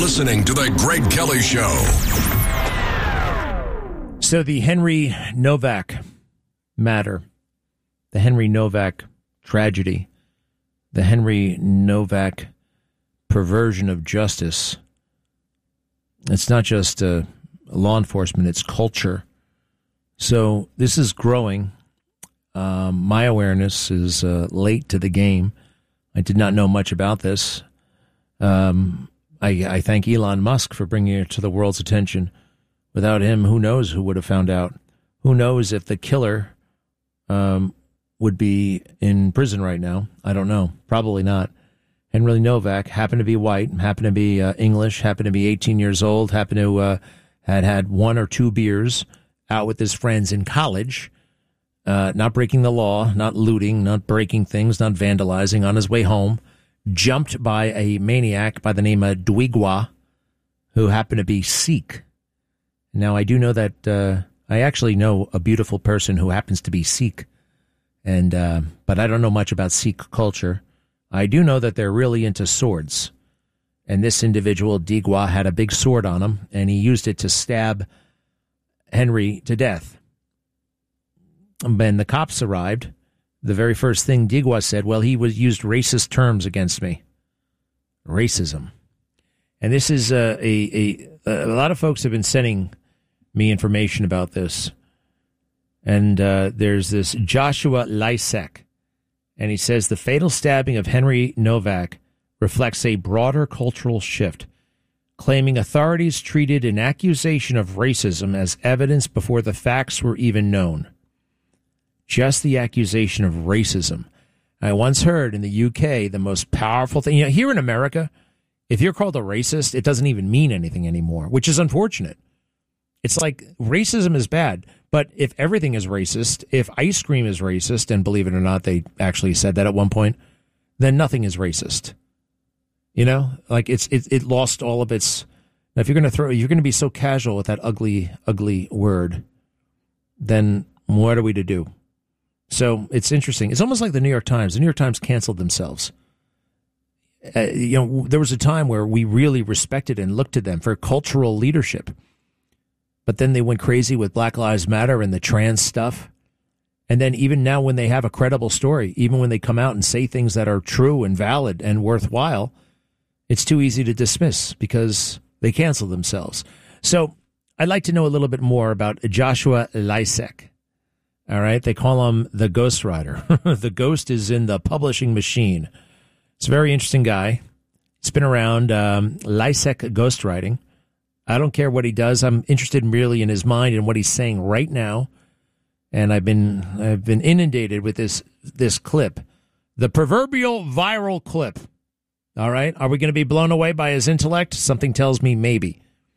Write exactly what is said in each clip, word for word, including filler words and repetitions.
listening to The Greg Kelly Show. So the Henry Novak matter, the Henry Novak tragedy, the Henry Novak perversion of justice, it's not just uh, law enforcement, it's culture. So this is growing. Um, my awareness is uh, late to the game. I did not know much about this. Um, I, I thank Elon Musk for bringing it to the world's attention. Without him, who knows who would have found out? Who knows if the killer um, would be in prison right now? I don't know. Probably not. Henry Novak happened to be white, happened to be uh, English, happened to be eighteen years old, happened to uh, had had one or two beers out with his friends in college, uh, not breaking the law, not looting, not breaking things, not vandalizing, on his way home, jumped by a maniac by the name of Duigwa, who happened to be Sikh. Now, I do know that uh, I actually know a beautiful person who happens to be Sikh, and uh, but I don't know much about Sikh culture. I do know that they're really into swords, and this individual, Digwa, had a big sword on him, and he used it to stab Henry to death. When the cops arrived, the very first thing Digwa said, well, he was used racist terms against me. Racism. And this is uh, a, a, a lot of folks have been sending me information about this. And uh, there's this Joshua Lysek, and he says the fatal stabbing of Henry Novak reflects a broader cultural shift, claiming authorities treated an accusation of racism as evidence before the facts were even known. Just the accusation of racism. I once heard in the U K the most powerful thing, you know, here in America, if you're called a racist, it doesn't even mean anything anymore, which is unfortunate. It's like racism is bad, but if everything is racist, if ice cream is racist, and believe it or not, they actually said that at one point, then nothing is racist. You know, like it's it, it lost all of its. Now, if you're going to throw, you're going to be so casual with that ugly, ugly word, then what are we to do? So it's interesting. It's almost like the New York Times. The New York Times canceled themselves. Uh, you know, there was a time where we really respected and looked to them for cultural leadership. But then they went crazy with Black Lives Matter and the trans stuff. And then even now when they have a credible story, even when they come out and say things that are true and valid and worthwhile, it's too easy to dismiss because they cancel themselves. So I'd like to know a little bit more about Joshua Lysek. All right. They call him the Ghost Rider. The ghost is in the publishing machine. It's a very interesting guy. He's been around, um, Lysek ghostwriting. I don't care what he does. I'm interested really in his mind and what he's saying right now. And I've been I've been inundated with this this clip, the proverbial viral clip. All right. Are we going to be blown away by his intellect? Something tells me maybe.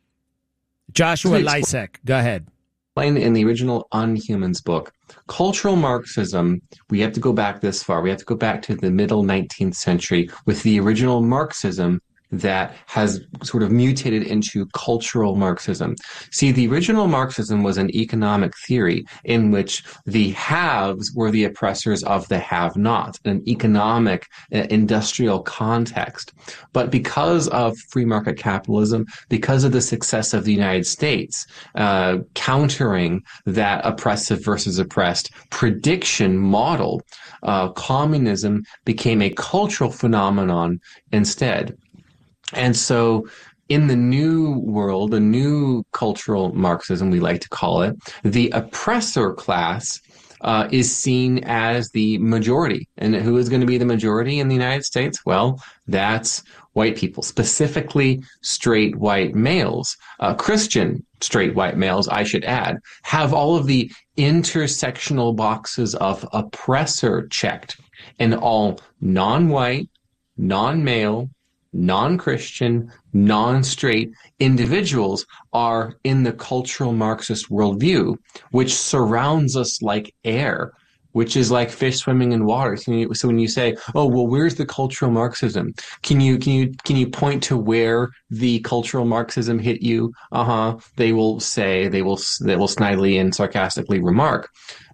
Joshua Lysek, go ahead. In the original Unhumans book, cultural Marxism, we have to go back this far. We have to go back to the middle nineteenth century with the original Marxism that has sort of mutated into cultural Marxism. See, the original Marxism was an economic theory in which the haves were the oppressors of the have-nots, an economic uh, industrial context. But because of free market capitalism, because of the success of the United States, uh, countering that oppressive versus oppressed prediction model, uh, communism became a cultural phenomenon instead. And so in the new world, the new cultural Marxism, we like to call it, the oppressor class uh, is seen as the majority. And who is going to be the majority in the United States? Well, that's white people, specifically straight white males. Uh, Christian straight white males, I should add, have all of the intersectional boxes of oppressor checked, and all non-white, non-male, non-Christian, non-straight individuals are in the cultural Marxist worldview, which surrounds us like air, which is like fish swimming in water. So when you, so when you say, "Oh, well, where's the cultural Marxism?" Can you can you can you point to where the cultural Marxism hit you? Uh huh. They will say they will they will snidely and sarcastically remark,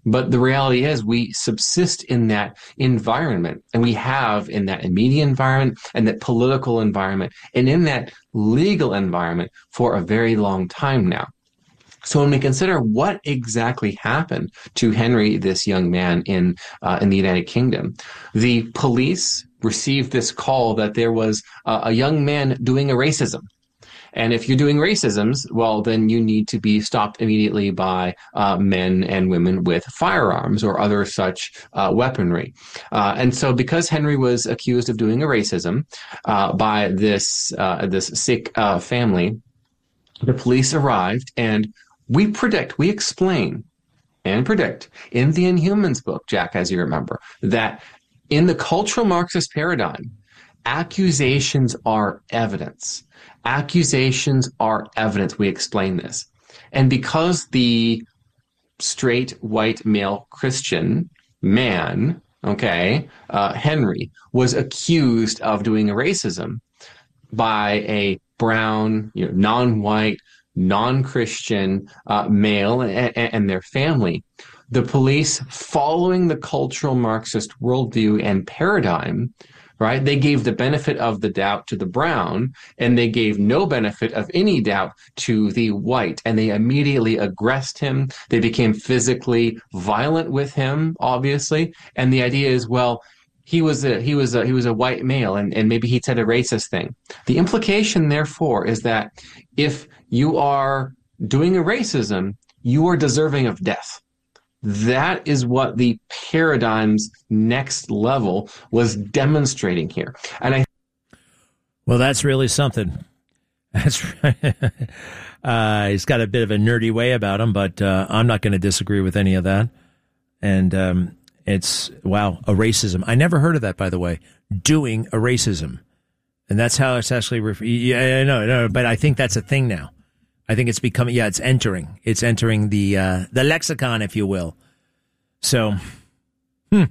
But the reality is we subsist in that environment, and we have in that media environment and that political environment and in that legal environment for a very long time now. So when we consider what exactly happened to Henry, this young man in uh, in the United Kingdom, the police received this call that there was uh, a young man doing a racism. And if you're doing racisms, well, then you need to be stopped immediately by uh, men and women with firearms or other such uh, weaponry. Uh, and so because Henry was accused of doing a racism uh, by this, uh, this Sikh uh, family, the police arrived, and we predict, we explain and predict in the Inhumans book, Jack, as you remember, that in the cultural Marxist paradigm, accusations are evidence. Accusations are evidence. We explain this. And because the straight, white, male Christian man, okay, uh, Henry, was accused of doing a racism by a brown, you know, non-white, non-Christian uh, male and, and their family, the police, following the cultural Marxist worldview and paradigm, right, they gave the benefit of the doubt to the brown, and they gave no benefit of any doubt to the white, and they immediately aggressed him. They became physically violent with him, obviously, and the idea is, well, he was a he was a he was a white male, and, and maybe he said a racist thing. The implication, therefore, is that if you are doing a racism, you are deserving of death. That is what the paradigm's next level was demonstrating here. And I Well, that's really something. That's uh, he's got a bit of a nerdy way about him, but uh, I'm not going to disagree with any of that. And um, it's, wow, a racism. I never heard of that, by the way, doing a racism. And that's how it's actually, ref- yeah, I know, no, but I think that's a thing now. I think it's becoming, yeah, it's entering. It's entering the uh, the lexicon, if you will. So, hmm.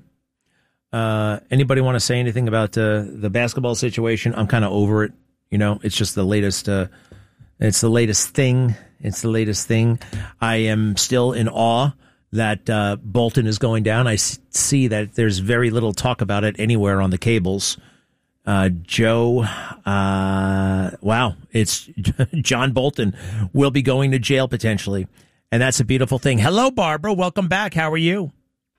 Uh, anybody want to say anything about uh, the basketball situation? I'm kind of over it. You know, it's just the latest. Uh, it's the latest thing. It's the latest thing. I am still in awe that uh, Bolton is going down. I see that there's very little talk about it anywhere on the cables. Uh, Joe, uh, wow, it's John Bolton will be going to jail potentially. And that's a beautiful thing. Hello, Barbara. Welcome back. How are you?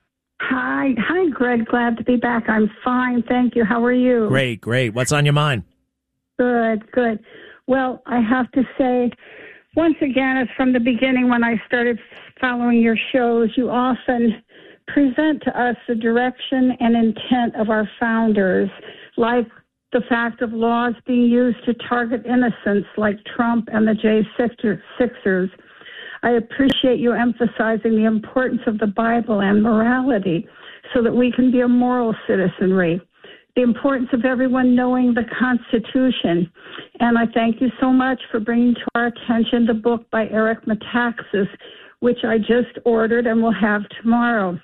Hi. Hi, Greg. Glad to be back. I'm fine. Thank you. How are you? Great, great. What's on your mind? Good, good. Well, I have to say, once again, it's from the beginning when I started following your shows, you often present to us the direction and intent of our founders, like the fact of laws being used to target innocents like Trump and the J Sixers. I appreciate you emphasizing the importance of the Bible and morality so that we can be a moral citizenry, the importance of everyone knowing the Constitution. And I thank you so much for bringing to our attention the book by Eric Metaxas, which I just ordered and will have tomorrow.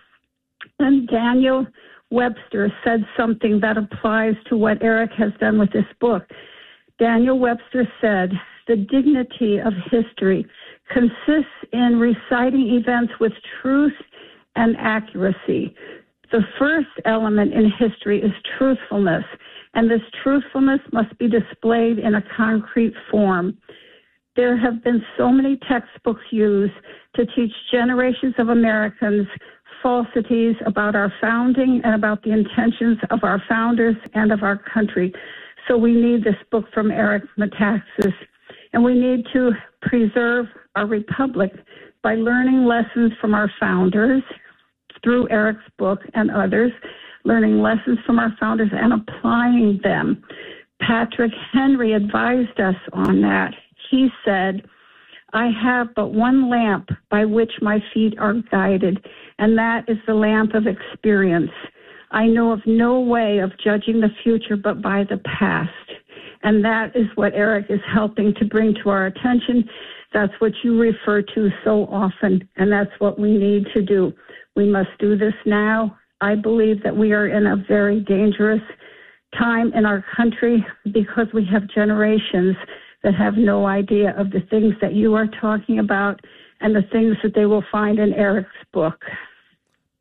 And Daniel Webster said something that applies to what Eric has done with this book. Daniel Webster said, "The dignity of history consists in reciting events with truth and accuracy. The first element in history is truthfulness, and this truthfulness must be displayed in a concrete form. There have been so many textbooks used to teach generations of Americans falsities about our founding and about the intentions of our founders and of our country. So we need this book from Eric Metaxas, and we need to preserve our republic by learning lessons from our founders through Eric's book and others, learning lessons from our founders and applying them. Patrick Henry advised us on that. He said, "I have but one lamp by which my feet are guided, and that is the lamp of experience. I know of no way of judging the future but by the past." And that is what Eric is helping to bring to our attention. That's what you refer to so often, and that's what we need to do. We must do this now. I believe that we are in a very dangerous time in our country because we have generations that have no idea of the things that you are talking about and the things that they will find in Eric's book.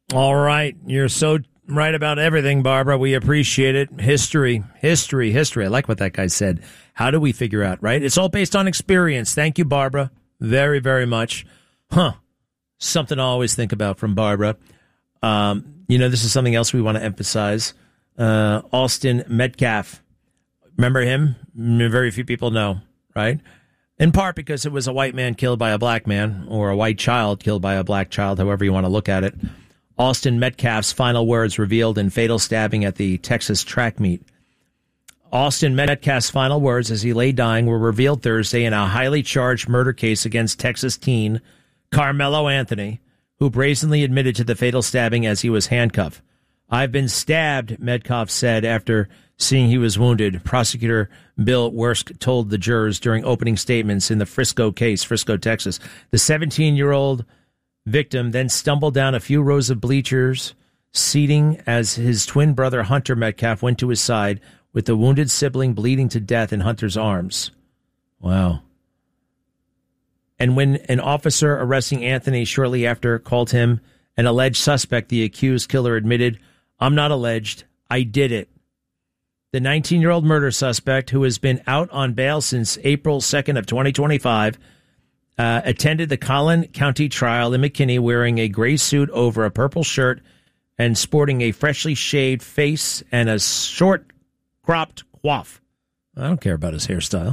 All right. You're so right about everything, Barbara. We appreciate it. History, history, history. I like what that guy said. How do we figure out, right? It's all based on experience. Thank you, Barbara. Very, very much. Huh. Something I always think about from Barbara. Um, you know, this is something else we want to emphasize. Uh, Austin Metcalf. Remember him? Very few people know, right? In part because it was a white man killed by a black man, or a white child killed by a black child, however you want to look at it. Austin Metcalf's final words revealed in fatal stabbing at the Texas track meet. Austin Metcalf's final words as he lay dying were revealed Thursday in a highly charged murder case against Texas teen Carmelo Anthony, who brazenly admitted to the fatal stabbing as he was handcuffed. "I've been stabbed," Metcalf said after seeing he was wounded. Prosecutor Bill Wersk told the jurors during opening statements in the Frisco case, Frisco, Texas. The seventeen-year-old victim then stumbled down a few rows of bleachers seating as his twin brother Hunter Metcalf went to his side with the wounded sibling bleeding to death in Hunter's arms. Wow. And when an officer arresting Anthony shortly after called him an alleged suspect, the accused killer admitted, "I'm not alleged. I did it." The nineteen-year-old murder suspect, who has been out on bail since April second of twenty twenty-five, uh, attended the Collin County trial in McKinney wearing a gray suit over a purple shirt and sporting a freshly shaved face and a short cropped coif. I don't care about his hairstyle.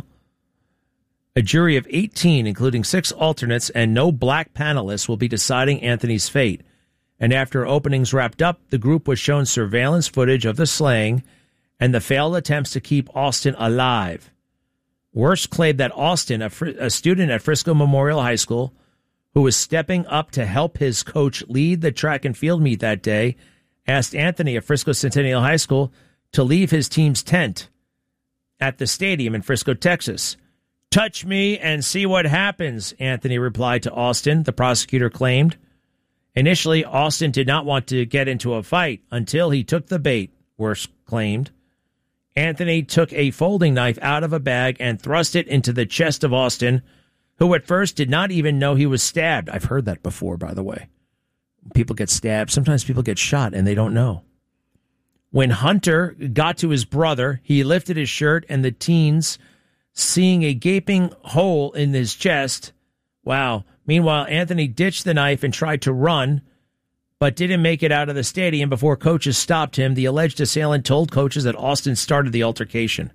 A jury of eighteen, including six alternates and no black panelists, will be deciding Anthony's fate. And after openings wrapped up, the group was shown surveillance footage of the slaying and the failed attempts to keep Austin alive. Wersk claimed that Austin, a, fr- a student at Frisco Memorial High School, who was stepping up to help his coach lead the track and field meet that day, asked Anthony of Frisco Centennial High School to leave his team's tent at the stadium in Frisco, Texas. "Touch me and see what happens," Anthony replied to Austin, the prosecutor claimed. Initially, Austin did not want to get into a fight until he took the bait, Wersk claimed. Anthony took a folding knife out of a bag and thrust it into the chest of Austin, who at first did not even know he was stabbed. I've heard that before, by the way. People get stabbed. Sometimes people get shot and they don't know. When Hunter got to his brother, he lifted his shirt and the teens, seeing a gaping hole in his chest. Wow. Meanwhile, Anthony ditched the knife and tried to run, but didn't make it out of the stadium before coaches stopped him. The alleged assailant told coaches that Austin started the altercation,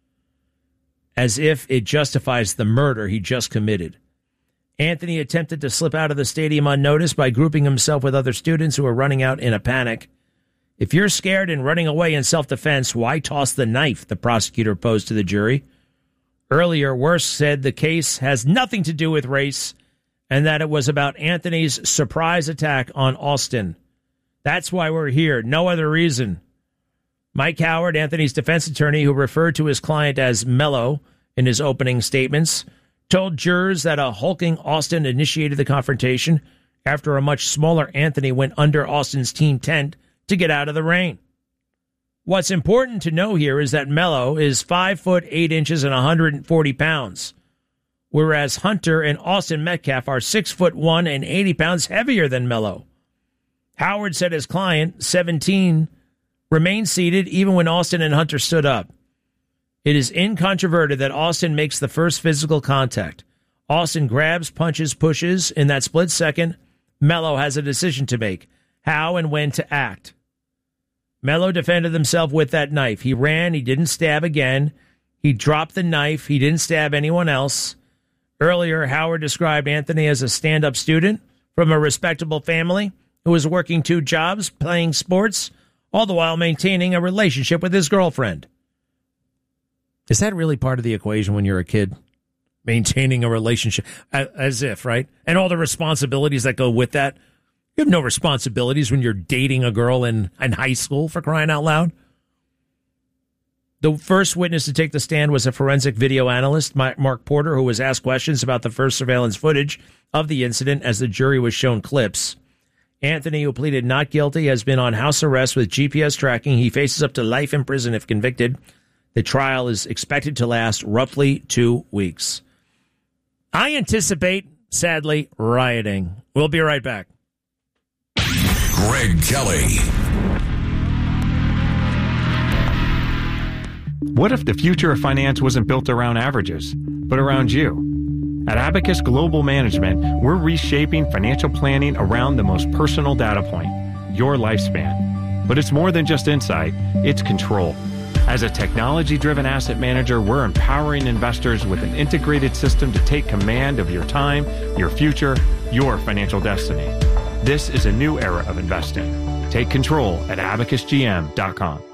as if it justifies the murder he just committed. Anthony attempted to slip out of the stadium unnoticed by grouping himself with other students who were running out in a panic. "If you're scared and running away in self-defense, why toss the knife?" the prosecutor posed to the jury. Earlier, Wersk said the case has nothing to do with race and that it was about Anthony's surprise attack on Austin. "That's why we're here. No other reason." Mike Howard, Anthony's defense attorney, who referred to his client as Mello in his opening statements, told jurors that a hulking Austin initiated the confrontation after a much smaller Anthony went under Austin's team tent to get out of the rain. What's important to know here is that Mello is five foot eight inches and one hundred forty pounds, whereas Hunter and Austin Metcalf are six foot one and eighty pounds heavier than Mello. Howard said his client, seventeen, remained seated even when Austin and Hunter stood up. It is incontroverted that Austin makes the first physical contact. Austin grabs, punches, pushes. In that split second, Mello has a decision to make, how and when to act. Mello defended himself with that knife. He ran. He didn't stab again. He dropped the knife. He didn't stab anyone else. Earlier, Howard described Anthony as a stand-up student from a respectable family who was working two jobs, playing sports, all the while maintaining a relationship with his girlfriend. Is that really part of the equation when you're a kid? Maintaining a relationship, as if, right? And all the responsibilities that go with that. You have no responsibilities when you're dating a girl in, in high school, for crying out loud. The first witness to take the stand was a forensic video analyst, Mark Porter, who was asked questions about the first surveillance footage of the incident as the jury was shown clips. Anthony, who pleaded not guilty, has been on house arrest with G P S tracking. He faces up to life in prison if convicted. The trial is expected to last roughly two weeks. I anticipate, sadly, rioting. We'll be right back. Greg Kelly. What if the future of finance wasn't built around averages, but around you? At Abacus Global Management, we're reshaping financial planning around the most personal data point, your lifespan. But it's more than just insight, it's control. As a technology-driven asset manager, we're empowering investors with an integrated system to take command of your time, your future, your financial destiny. This is a new era of investing. Take control at abacus g m dot com.